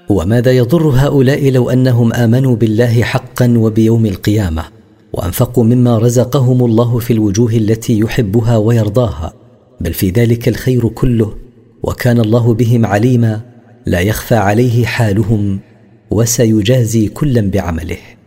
وماذا يضر هؤلاء لو أنهم آمنوا بالله حقا وبيوم القيامة وأنفقوا مما رزقهم الله في الوجوه التي يحبها ويرضاها، بل في ذلك الخير كله، وكان الله بهم عليما، لا يخفى عليه حالهم، وسيجازي كلا بعمله.